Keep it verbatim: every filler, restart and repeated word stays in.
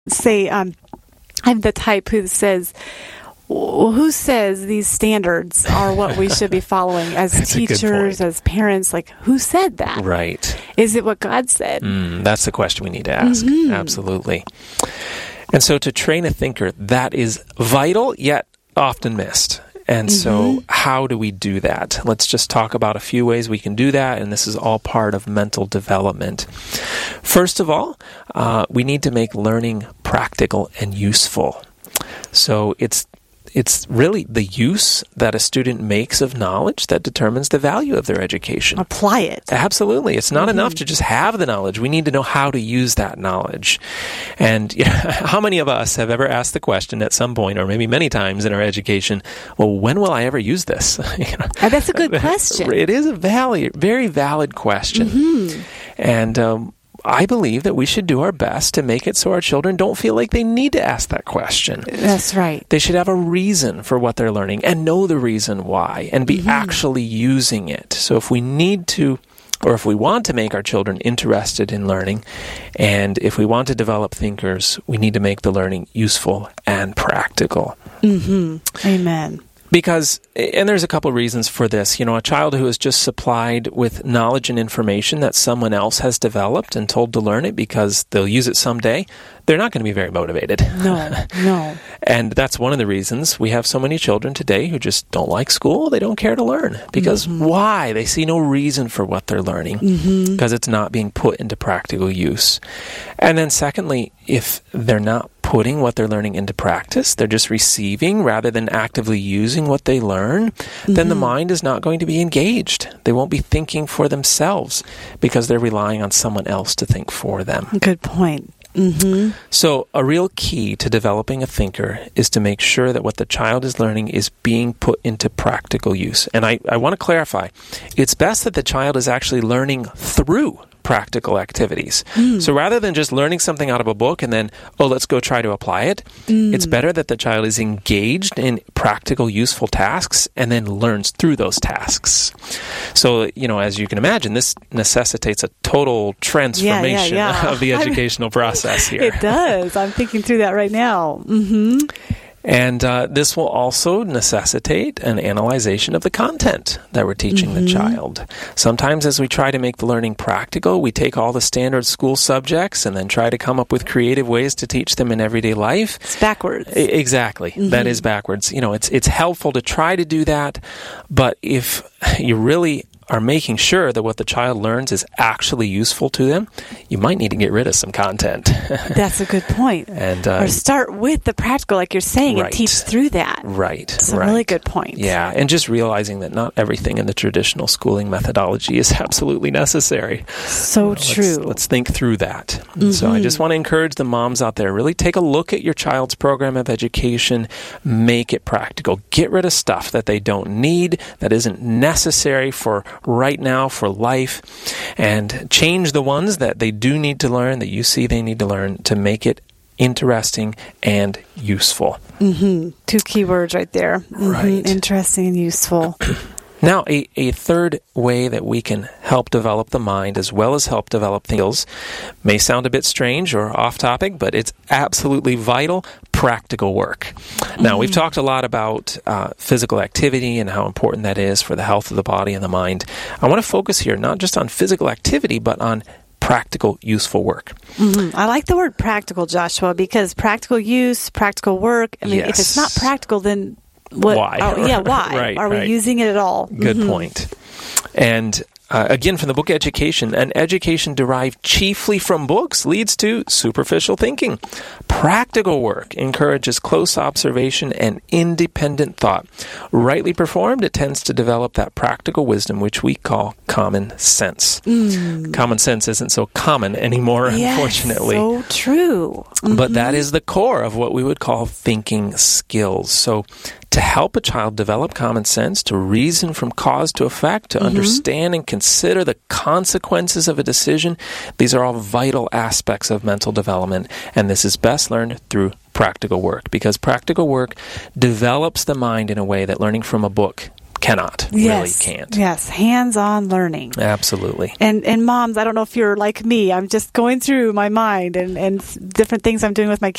say, um, I'm the type who says, well, who says these standards are what we should be following as That's teachers, as parents? Like, who said that? Right. Is it what God said? Mm, that's the question we need to ask. Mm-hmm. Absolutely. And so to train a thinker, that is vital, yet often missed. And mm-hmm. so how do we do that? Let's just talk about a few ways we can do that, and this is all part of mental development. First of all, uh, we need to make learning practical and useful. So it's It's really the use that a student makes of knowledge that determines the value of their education. Apply it. Absolutely. It's not mm-hmm. enough to just have the knowledge. We need to know how to use that knowledge. And you know, how many of us have ever asked the question at some point, or maybe many times in our education, well, when will I ever use this? you know, oh, that's a good question. It is a valid, very valid question. Mm-hmm. And um, I believe that we should do our best to make it so our children don't feel like they need to ask that question. That's right. They should have a reason for what they're learning and know the reason why and be mm-hmm. actually using it. So if we need to, or if we want to make our children interested in learning, and if we want to develop thinkers, we need to make the learning useful and practical. Mm-hmm. Amen. Because, and there's a couple reasons for this. You know, a child who is just supplied with knowledge and information that someone else has developed and told to learn it because they'll use it someday, they're not going to be very motivated. No, no. And that's one of the reasons we have so many children today who just don't like school. They don't care to learn. Because mm-hmm. why? They see no reason for what they're learning mm-hmm. because it's not being put into practical use. And then secondly, if they're not putting what they're learning into practice, they're just receiving rather than actively using what they learn, mm-hmm. then the mind is not going to be engaged. They won't be thinking for themselves because they're relying on someone else to think for them. Good point. Mm-hmm. So a real key to developing a thinker is to make sure that what the child is learning is being put into practical use. And I, I want to clarify, it's best that the child is actually learning through practical activities. Mm. So rather than just learning something out of a book and then, oh, let's go try to apply it, mm. it's better that the child is engaged in practical, useful tasks and then learns through those tasks. So, you know, as you can imagine, this necessitates a total transformation yeah, yeah, yeah. of the educational process here. It does. I'm thinking through that right now. Mm-hmm. And uh, this will also necessitate an analyzation of the content that we're teaching mm-hmm. the child. Sometimes as we try to make the learning practical, we take all the standard school subjects and then try to come up with creative ways to teach them in everyday life. It's backwards. I- exactly. Mm-hmm. That is backwards. You know, it's it's helpful to try to do that, but if you really are making sure that what the child learns is actually useful to them, you might need to get rid of some content. That's a good point. And uh, or start with the practical, like you're saying, right. and teach through that. Right. It's a right. really good point. Yeah, and just realizing that not everything in the traditional schooling methodology is absolutely necessary. So you know, true. Let's, let's think through that. Mm-hmm. So I just want to encourage the moms out there, really take a look at your child's program of education, make it practical. Get rid of stuff that they don't need, that isn't necessary for right now, for life, and change the ones that they do need to learn, that you see they need to learn, to make it interesting and useful. Mm-hmm. Two key words right there. Mm-hmm. Right. Interesting and useful. Now, a, a third way that we can help develop the mind as well as help develop skills may sound a bit strange or off topic, but it's absolutely vital, practical work. Mm-hmm. Now, we've talked a lot about uh, physical activity and how important that is for the health of the body and the mind. I want to focus here not just on physical activity, but on practical, useful work. Mm-hmm. I like the word practical, Joshua, because practical use, practical work, I mean, yes. if it's not practical, then what? Why? Oh, yeah, why? right, Are we right. using it at all? Good mm-hmm. point. And Uh, again, from the book Education, an education derived chiefly from books leads to superficial thinking. Practical work encourages close observation and independent thought. Rightly performed, it tends to develop that practical wisdom which we call common sense. Mm. Common sense isn't so common anymore, yes, unfortunately. So true. Mm-hmm. But that is the core of what we would call thinking skills. So to help a child develop common sense, to reason from cause to effect, to mm-hmm. understand and consider the consequences of a decision, these are all vital aspects of mental development, and this is best learned through practical work, because practical work develops the mind in a way that learning from a book cannot. Yes. Really can't. Yes. Hands-on learning. Absolutely. And and moms, I don't know if you're like me. I'm just going through my mind and, and different things I'm doing with my